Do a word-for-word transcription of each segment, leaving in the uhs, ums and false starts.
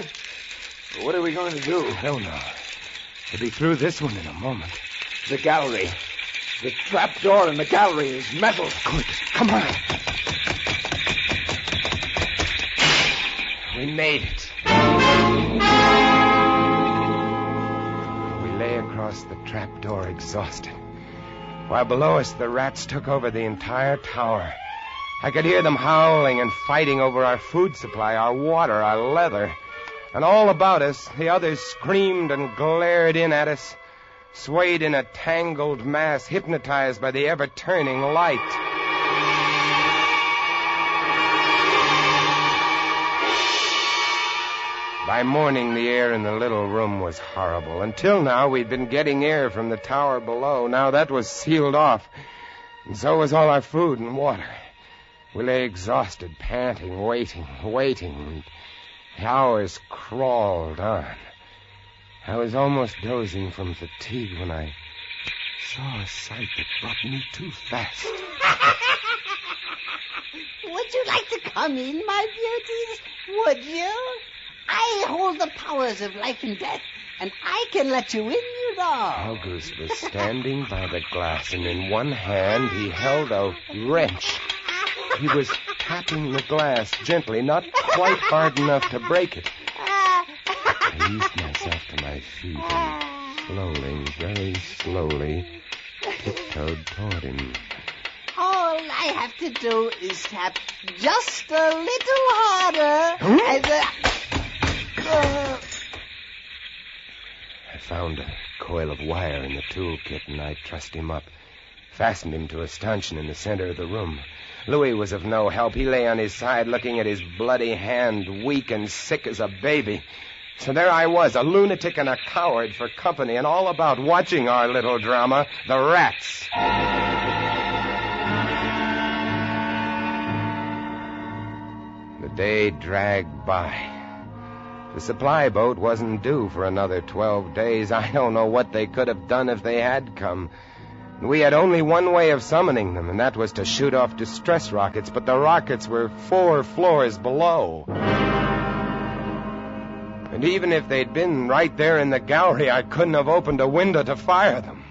What are we going to do? I don't know. We'll be through this one in a moment. The gallery. The trap door in the gallery is metal. Good. Come on. We made it. We lay across the trap door exhausted, while below us the rats took over the entire tower. I could hear them howling and fighting over our food supply, our water, our leather. And all about us, the others screamed and glared in at us, swayed in a tangled mass, hypnotized by the ever-turning light. By morning, the air in the little room was horrible. Until now, we'd been getting air from the tower below. Now that was sealed off, and so was all our food and water. We lay exhausted, panting, waiting, waiting. The hours crawled on. I was almost dozing from fatigue when I saw a sight that brought me too fast. Would you like to come in, my beauties? Would you? I hold the powers of life and death, and I can let you in, you know. August was standing by the glass, and in one hand he held a wrench. He was tapping the glass gently, not quite hard enough to break it. I eased myself to my feet and slowly, very slowly, tiptoed toward him. All I have to do is tap just a little harder. Huh? And, uh, uh... I found a coil of wire in the toolkit, and I trussed him up, fastened him to a stanchion in the center of the room. Louis was of no help. He lay on his side, looking at his bloody hand, weak and sick as a baby. So there I was, a lunatic and a coward for company, and all about watching our little drama, the rats. The day dragged by. The supply boat wasn't due for another twelve days. I don't know what they could have done if they had come. We had only one way of summoning them, and that was to shoot off distress rockets, but the rockets were four floors below. And even if they'd been right there in the gallery, I couldn't have opened a window to fire them.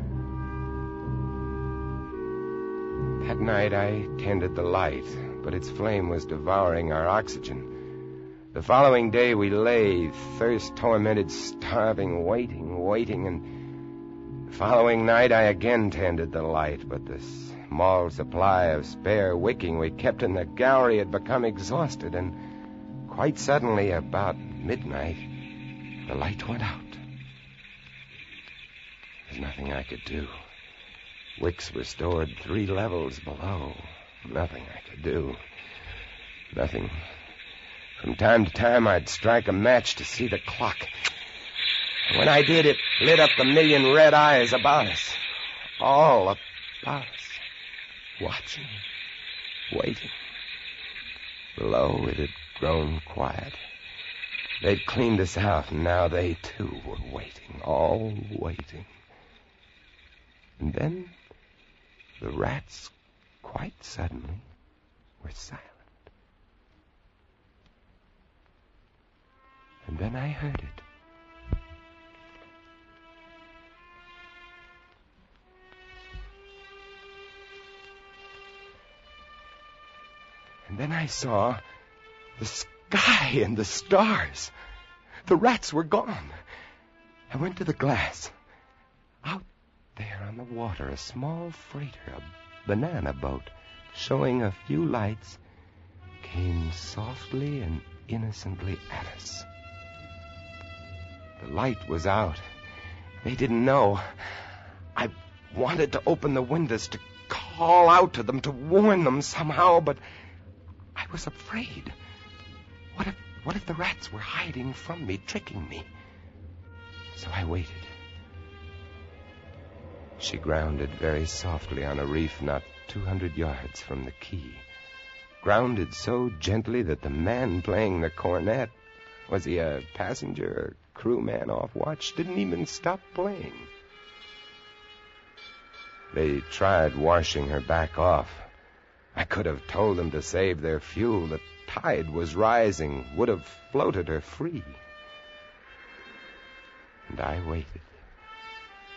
That night I tended the light, but its flame was devouring our oxygen. The following day we lay, thirst-tormented, starving, waiting, waiting, and the following night I again tended the light, but the small supply of spare wicking we kept in the gallery had become exhausted, and quite suddenly, about midnight, the light went out. There's nothing I could do. Wicks were stored three levels below. Nothing I could do. Nothing. From time to time, I'd strike a match to see the clock. When I did, it lit up the million red eyes about us. All about us. Watching. Waiting. Below, it had grown quiet. They'd cleaned us out, and now they, too, were waiting. All waiting. And then the rats, quite suddenly, were silent. And then I heard it. And then I saw the sky and the stars. The rats were gone. I went to the glass. Out there on the water, a small freighter, a banana boat, showing a few lights, came softly and innocently at us. The light was out. They didn't know. I wanted to open the windows, to call out to them, to warn them somehow, but I was afraid. What if, what if the rats were hiding from me, tricking me? So I waited. She grounded very softly on a reef not two hundred yards from the quay. Grounded so gently that the man playing the cornet, was he a passenger or crewman off watch, didn't even stop playing. They tried washing her back off. I could have told them to save their fuel. The tide was rising would have floated her free. And I waited.